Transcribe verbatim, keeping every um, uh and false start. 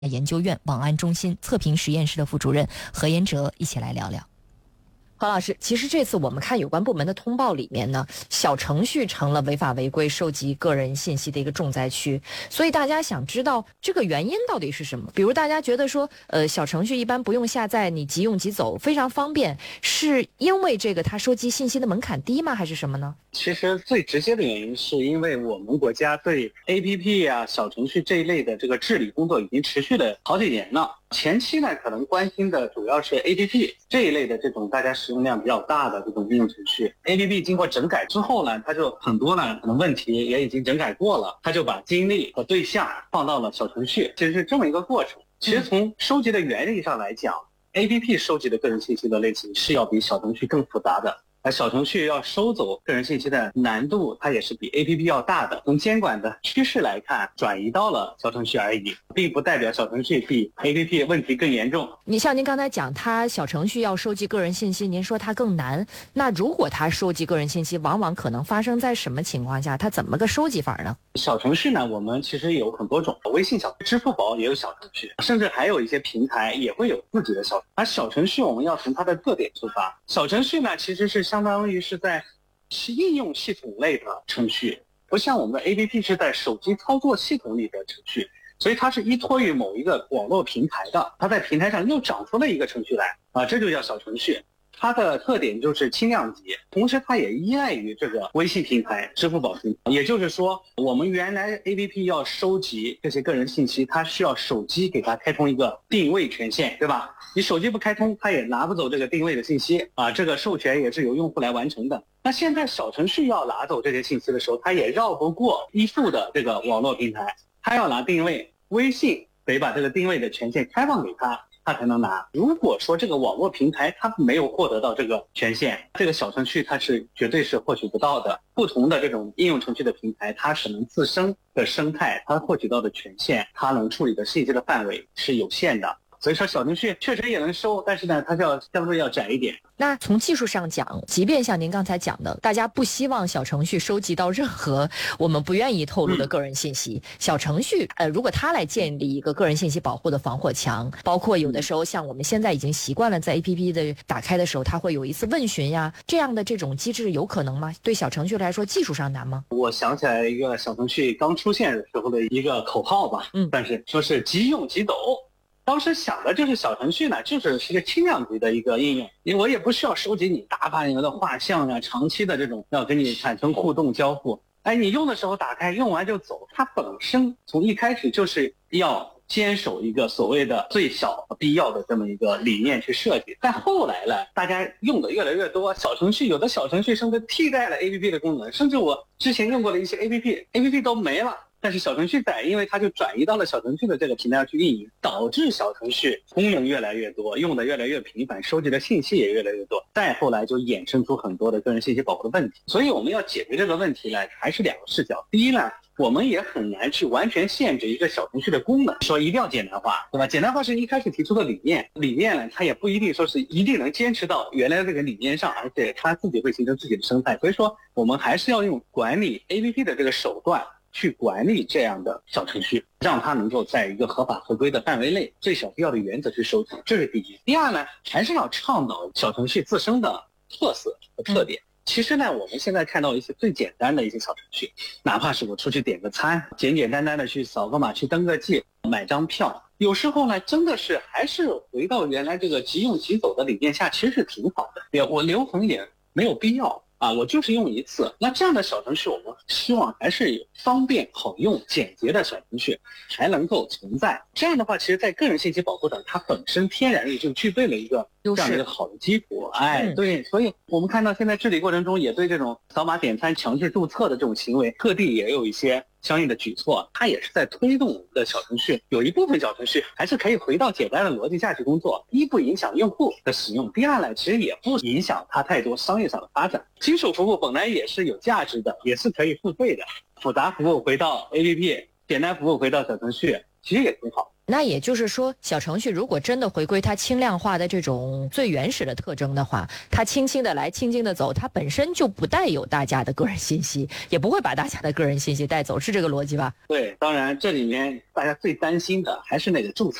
研究院网安中心测评实验室的副主任何延哲一起来聊聊。何老师，其实这次我们看有关部门的通报里面呢，小程序成了违法违规收集个人信息的一个重灾区，所以大家想知道这个原因到底是什么？比如大家觉得说，呃，小程序一般不用下载，你即用即走，非常方便，是因为这个它收集信息的门槛低吗？还是什么呢？ 其实最直接的原因是因为我们国家对 A P P 啊、小程序这一类的这个治理工作已经持续了好几年了。前期呢，可能关心的主要是 A P P 这一类的这种大家使用量比较大的这种应用程序。A P P 经过整改之后呢，它就很多呢可能问题也已经整改过了，它就把精力和对象放到了小程序，其实是这么一个过程。其实从收集的原理上来讲， A P P 收集的个人信息的类型是要比小程序更复杂的。而小程序要收走个人信息的难度，它也是比 A P P 要大的。从监管的趋势来看，转移到了小程序而已，并不代表小程序比 A P P 问题更严重。 你像您刚才讲，它小程序要收集个人信息，您说它更难。那如果它收集个人信息，往往可能发生在什么情况下？它怎么个收集法呢？ 小程序呢，我们其实有很多种，微信小支付宝也有小程序，甚至还有一些平台也会有自己的小程序。而小程序我们要从它的特点出发，小程序呢其实是相当于是在是应用系统类的程序，不像我们的 A P P 是在手机操作系统里的程序，所以它是依托于某一个网络平台的，它在平台上又长出了一个程序来啊，这就叫小程序。它的特点就是轻量级，同时它也依赖于这个微信平台、支付宝平台。也就是说，我们原来 A P P 要收集这些个人信息，它需要手机给它开通一个定位权限，对吧？你手机不开通，它也拿不走这个定位的信息啊，这个授权也是由用户来完成的。那现在小程序要拿走这些信息的时候，它也绕不过依附的这个网络平台，它要拿定位，微信得把这个定位的权限开放给它，它才能拿。如果说这个网络平台它没有获得到这个权限，这个小程序它是绝对是获取不到的。不同的这种应用程序的平台，它可能自身的生态，它获取到的权限，它能处理的信息的范围是有限的。所以说小程序确实也能收，但是呢，它就要相对要窄一点。 那从技术上讲，即便像您刚才讲的，大家不希望小程序收集到任何我们不愿意透露的个人信息，嗯、小程序呃，如果它来建立一个个人信息保护的防火墙，包括有的时候像我们现在已经习惯了在 A P P 的打开的时候，它会有一次问询呀，这样的这种机制有可能吗？对小程序来说，技术上难吗？ 我想起来一个小程序刚出现的时候的一个口号吧，嗯，但是说是即用即走。当时想的就是小程序呢，就是是一个轻量级的一个应用，因为我也不需要收集你大半年的画像啊，长期的这种要跟你产生互动交互。哎，你用的时候打开，用完就走。它本身从一开始就是要坚守一个所谓的最小必要的这么一个理念去设计。但后来呢，大家用的越来越多，小程序有的小程序甚至替代了 A P P 的功能，甚至我之前用过的一些 A P P，A P P 都没了。但是小程序在，因为它就转移到了小程序的这个平台上去运营，导致小程序功能越来越多，用的越来越频繁，收集的信息也越来越多，再后来就衍生出很多的个人信息保护的问题。所以我们要解决这个问题呢，还是两个视角。第一呢，我们也很难去完全限制一个小程序的功能，说一定要简单化，对吧？简单化是一开始提出的理念，理念呢，它也不一定说是一定能坚持到原来这个理念上，而且它自己会形成自己的生态。所以说，我们还是要用管理 A P P 的这个手段去管理这样的小程序，让它能够在一个合法合规的范围内，最小必要的原则去收集，这是第一。第二呢，还是要倡导小程序自身的特色和特点。其实呢，我们现在看到一些最简单的一些小程序，哪怕是我出去点个餐，简简单单的去扫个码，去登个记，买张票，有时候呢，真的是还是回到原来这个即用即走的理念下，其实是挺好的。也我留痕也没有必要。啊，我就是用一次。那这样的小程序，我们希望还是有方便、好用、简洁的小程序还能够存在。这样的话，其实在个人信息保护上，它本身天然就具备了一个这样的一个好的基础。哎，对，所以我们看到现在治理过程中，也对这种扫码点餐强制注册的这种行为，各地也有一些相应的举措，它也是在推动我们的小程序。有一部分小程序还是可以回到简单的逻辑下去工作，一不影响用户的使用，第二呢，其实也不影响它太多商业上的发展。基础服务本来也是有价值的，也是可以付费的，复杂服务回到 A P P， 简单服务回到小程序，其实也挺好。 那也就是说，小程序如果真的回归它轻量化的这种最原始的特征的话，它轻轻的来，轻轻的走，它本身就不带有大家的个人信息，也不会把大家的个人信息带走，是这个逻辑吧？ 对，当然这里面大家最担心的还是那个注册